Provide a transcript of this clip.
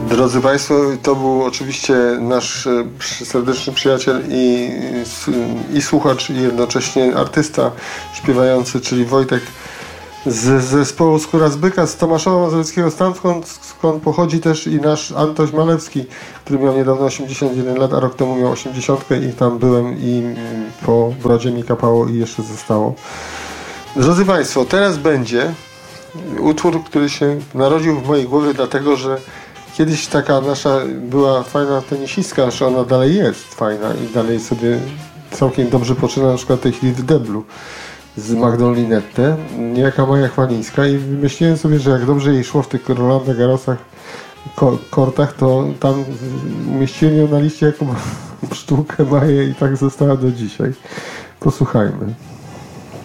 Drodzy Państwo, to był oczywiście nasz serdeczny przyjaciel i słuchacz, i jednocześnie artysta śpiewający, czyli Wojtek z zespołu Skóra z Byka, z Tomaszowa Mazowieckiego, skąd pochodzi też i nasz Antoś Malewski, który miał niedawno 81 lat, a rok temu miał 80 i tam byłem i po brodzie mi kapało i jeszcze zostało. Drodzy Państwo, teraz będzie utwór, który się narodził w mojej głowie, dlatego że kiedyś taka nasza była fajna tenisistka, że ona dalej jest fajna i dalej sobie całkiem dobrze poczyna, na przykład tej chwili w deblu z Magdą Linette, niejaka Maja Chwalińska, i wymyśliłem sobie, że jak dobrze jej szło w tych Rolanda Garrosach, kortach, to tam umieściłem ją na liście jako sztukę Maję i tak została do dzisiaj. Posłuchajmy.